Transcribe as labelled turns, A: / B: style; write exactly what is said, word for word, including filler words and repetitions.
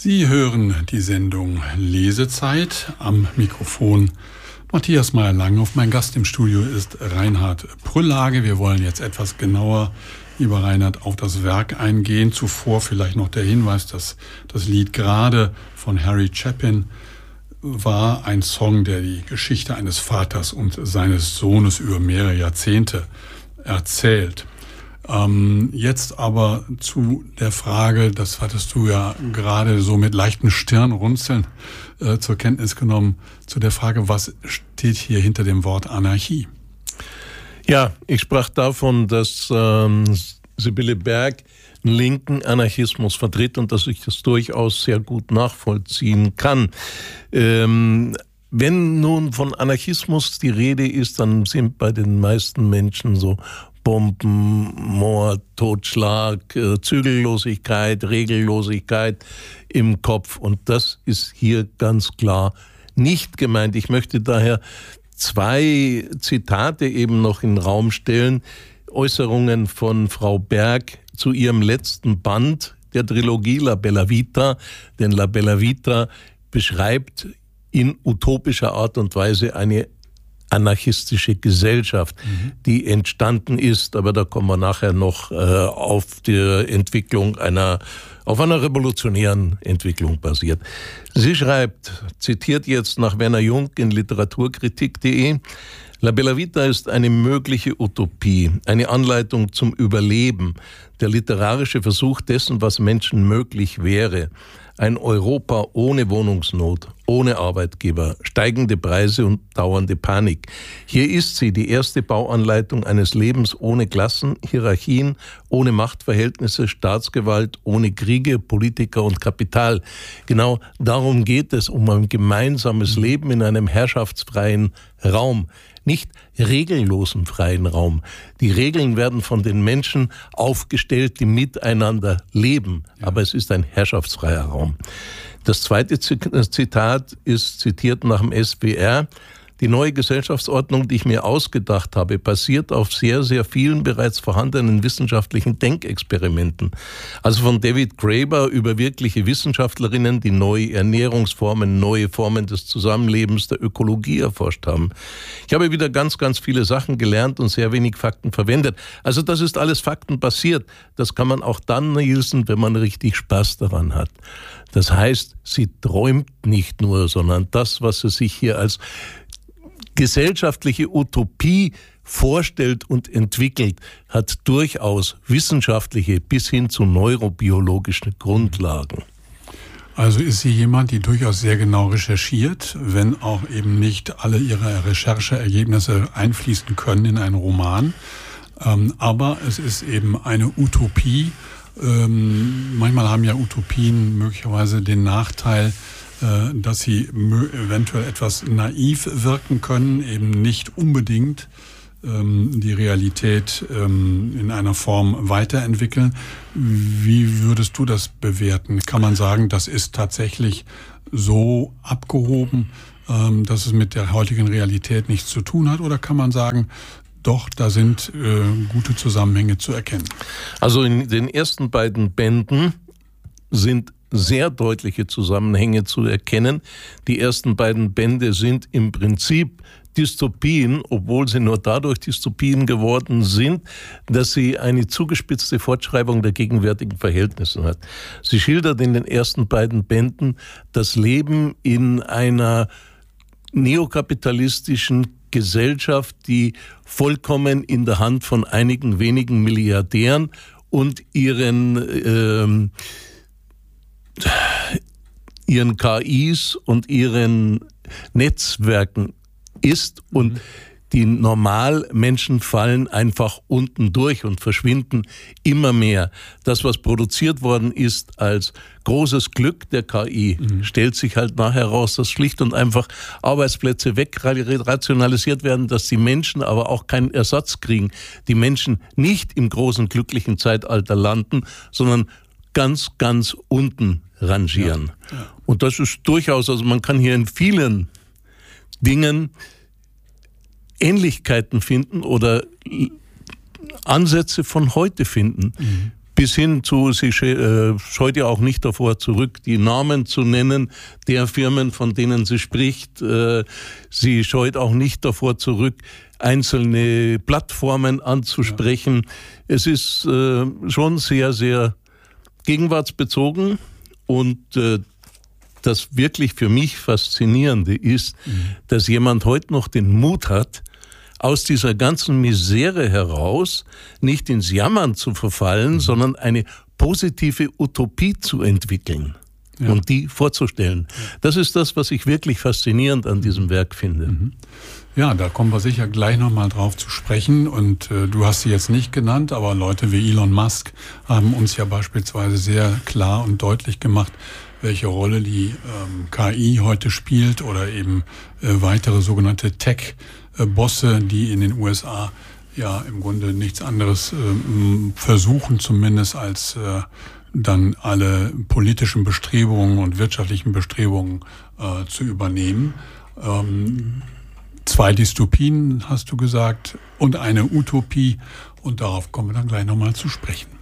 A: Sie hören die Sendung Lesezeit. Am Mikrofon Matthias Meyer-Langenhoff. Mein Gast im Studio ist Reinhard Prüllhage. Wir wollen jetzt etwas genauer, lieber Reinhard, auf das Werk eingehen. Zuvor vielleicht noch der Hinweis, dass das Lied gerade von Harry Chapin war ein Song, der die Geschichte eines Vaters und seines Sohnes über mehrere Jahrzehnte erzählt. Ähm, jetzt aber zu der Frage, das hattest du ja gerade so mit leichten Stirnrunzeln äh, zur Kenntnis genommen, zu der Frage, was steht hier hinter dem Wort Anarchie?
B: Ja, ich sprach davon, dass ähm, Sibylle Berg einen linken Anarchismus vertritt und dass ich das durchaus sehr gut nachvollziehen kann. Ähm, wenn nun von Anarchismus die Rede ist, dann sind bei den meisten Menschen so Bomben, Mord, Totschlag, Zügellosigkeit, Regellosigkeit im Kopf. Und das ist hier ganz klar nicht gemeint. Ich möchte daher zwei Zitate eben noch in den Raum stellen. Äußerungen von Frau Berg zu ihrem letzten Band der Trilogie La Bella Vita. Denn La Bella Vita beschreibt in utopischer Art und Weise eine anarchistische Gesellschaft, mhm. die entstanden ist, aber da kommen wir nachher noch äh, auf die Entwicklung einer, auf einer revolutionären Entwicklung basiert. Sie schreibt, zitiert jetzt nach Werner Jung in literaturkritik punkt de, La Bella Vita ist eine mögliche Utopie, eine Anleitung zum Überleben, der literarische Versuch dessen, was Menschen möglich wäre. Ein Europa ohne Wohnungsnot, ohne Arbeitgeber, steigende Preise und dauernde Panik. Hier ist sie, die erste Bauanleitung eines Lebens ohne Klassen, Hierarchien, ohne Machtverhältnisse, Staatsgewalt, ohne Kriege, Politiker und Kapital. Genau darum geht es, um ein gemeinsames Leben in einem herrschaftsfreien Raum. Nicht regellosen freien Raum. Die Regeln werden von den Menschen aufgestellt, die miteinander leben. Ja. Aber es ist ein herrschaftsfreier Raum. Das zweite Zitat ist zitiert nach dem S W R. Die neue Gesellschaftsordnung, die ich mir ausgedacht habe, basiert auf sehr, sehr vielen bereits vorhandenen wissenschaftlichen Denkexperimenten. Also von David Graeber über wirkliche Wissenschaftlerinnen, die neue Ernährungsformen, neue Formen des Zusammenlebens, der Ökologie erforscht haben. Ich habe wieder ganz, ganz viele Sachen gelernt und sehr wenig Fakten verwendet. Also das ist alles faktenbasiert. Das kann man auch dann lesen, wenn man richtig Spaß daran hat. Das heißt, sie träumt nicht nur, sondern das, was sie sich hier als gesellschaftliche Utopie vorstellt und entwickelt, hat durchaus wissenschaftliche bis hin zu neurobiologischen Grundlagen.
A: Also ist sie jemand, die durchaus sehr genau recherchiert, wenn auch eben nicht alle ihre Rechercheergebnisse einfließen können in einen Roman. Ähm, aber es ist eben eine Utopie. Ähm, manchmal haben ja Utopien möglicherweise den Nachteil, dass sie eventuell etwas naiv wirken können, eben nicht unbedingt ähm, die Realität ähm, in einer Form weiterentwickeln. Wie würdest du das bewerten? Kann man sagen, das ist tatsächlich so abgehoben, ähm, dass es mit der heutigen Realität nichts zu tun hat? Oder kann man sagen, doch, da sind äh, gute Zusammenhänge zu erkennen?
B: Also in den ersten beiden Bänden sind sehr deutliche Zusammenhänge zu erkennen. Die ersten beiden Bände sind im Prinzip Dystopien, obwohl sie nur dadurch Dystopien geworden sind, dass sie eine zugespitzte Fortschreibung der gegenwärtigen Verhältnisse hat. Sie schildert in den ersten beiden Bänden das Leben in einer neokapitalistischen Gesellschaft, die vollkommen in der Hand von einigen wenigen Milliardären und ihren ähm, ihren K Is und ihren Netzwerken ist und die Normalmenschen fallen einfach unten durch und verschwinden immer mehr. Das, was produziert worden ist als großes Glück der K I, mhm. stellt sich halt nachher heraus, dass schlicht und einfach Arbeitsplätze wegrationalisiert werden, dass die Menschen aber auch keinen Ersatz kriegen. Die Menschen nicht im großen glücklichen Zeitalter landen, sondern ganz, ganz unten rangieren. Ja, ja. Und das ist durchaus, also man kann hier in vielen Dingen Ähnlichkeiten finden oder Ansätze von heute finden. Mhm. Bis hin zu, sie scheut ja auch nicht davor zurück, die Namen zu nennen der Firmen, von denen sie spricht. Sie scheut auch nicht davor zurück, einzelne Plattformen anzusprechen. Ja. Es ist schon sehr, sehr gegenwartsbezogen und das wirklich für mich Faszinierende ist, mhm. dass jemand heute noch den Mut hat, aus dieser ganzen Misere heraus nicht ins Jammern zu verfallen, mhm. sondern eine positive Utopie zu entwickeln ja. und die vorzustellen. Das ist das, was ich wirklich faszinierend an diesem Werk finde.
A: Mhm. Ja, da kommen wir sicher gleich nochmal drauf zu sprechen. Und äh, du hast sie jetzt nicht genannt, aber Leute wie Elon Musk haben uns ja beispielsweise sehr klar und deutlich gemacht, welche Rolle die ähm, K I heute spielt oder eben äh, weitere sogenannte Tech-Bosse, die in den U S A ja im Grunde nichts anderes äh, versuchen, zumindest als äh, dann alle politischen Bestrebungen und wirtschaftlichen Bestrebungen äh, zu übernehmen. Ähm, zwei Dystopien, hast du gesagt, und eine Utopie. Und darauf kommen wir dann gleich nochmal zu sprechen.